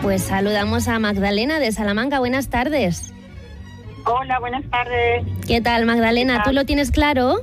Pues saludamos a Magdalena de Salamanca. Buenas tardes. Hola, buenas tardes. ¿Qué tal, Magdalena? ¿Tú lo tienes claro?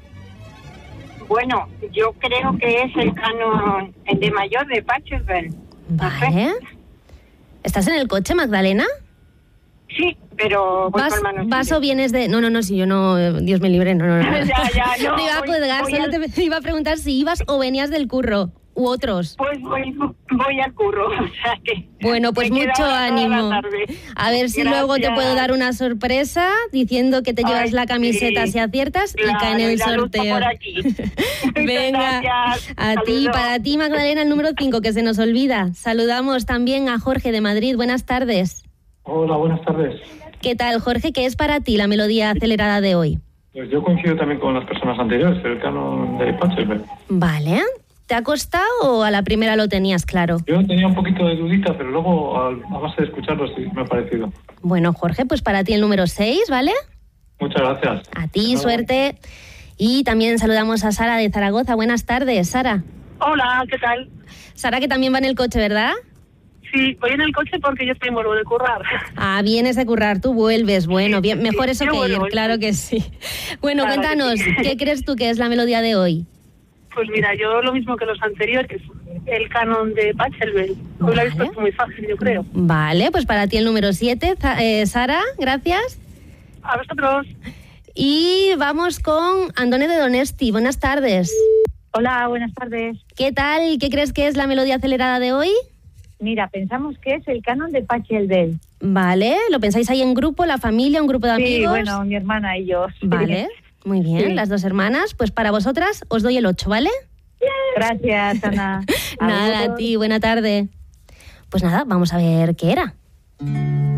Bueno, yo creo que es el canon de mayor de Pachelbel. Vale. ¿Estás en el coche, Magdalena? Sí, pero voy con manos ¿Vas o libres. vienes de...? No, si yo no... Dios me libre, no. Ya, no. Te iba a colgar, solo te iba a preguntar si ibas o venías del curro, u otros. Pues voy al curro, o sea que... Bueno, pues me queda mucho toda ánimo. la tarde. A ver si Gracias. luego te puedo dar una sorpresa diciendo que te llevas la camiseta sí. si aciertas y Claro, cae en el y la lucho sorteo. por aquí. Venga, Gracias. a ti, Saludos. para ti, Magdalena, el número 5, que se nos olvida. Saludamos también a Jorge de Madrid. Buenas tardes. Hola, buenas tardes. ¿Qué tal, Jorge? ¿Qué es para ti la melodía acelerada de hoy? Pues yo coincido también con las personas anteriores, el canon de Pachelbel. Vale. ¿Te ha costado o a la primera lo tenías claro? Yo tenía un poquito de dudita, pero luego a base de escucharlo sí me ha parecido. Bueno, Jorge, pues para ti el número 6, ¿vale? Muchas gracias. A ti, suerte. Y también saludamos a Sara de Zaragoza. Buenas tardes, Sara. Hola, ¿qué tal? Sara, que también va en el coche, ¿verdad? Sí, voy en el coche porque yo estoy en vuelvo de currar. Ah, vienes de currar, tú vuelves. Bueno, bien, mejor eso yo que ir, vuelvo. claro que sí. Bueno, Claro que cuéntanos, sí. ¿qué crees tú que es la melodía de hoy? Pues mira, yo lo mismo que los anteriores, el canon de Pachelbel. Hoy lo habéis Vale. puesto muy fácil, yo creo. Vale, pues para ti el número 7, Sara, gracias. A vosotros. Y vamos con Andone de Donesti. Buenas tardes. Hola, buenas tardes. ¿Qué tal? ¿Qué crees que es la melodía acelerada de hoy? Mira, pensamos que es el canon de Pachelbel. Vale, ¿lo pensáis ahí en grupo, la familia, un grupo de amigos? Sí, bueno, mi hermana y yo. Sí. Vale, muy bien, Sí. las dos hermanas. Pues para vosotras os doy el 8, ¿vale? Gracias, Ana. Nada, a ti, buena tarde. Pues nada, vamos a ver qué era.